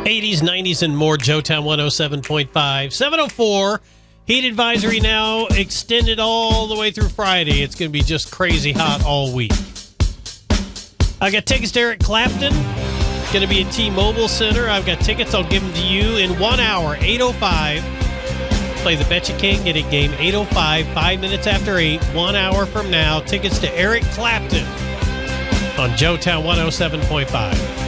80s, 90s, and more. Joetown 107.5. 704. Heat advisory now extended all the way through Friday. It's going to be just crazy hot all week. I got tickets to Eric Clapton. It's going to be at T-Mobile Center. I've got tickets. I'll give them to you in 1 hour, 8:05. Play the Betcha King. Get it game 8:05, 5 minutes after 8, 1 hour from now. Tickets to Eric Clapton on Joetown 107.5.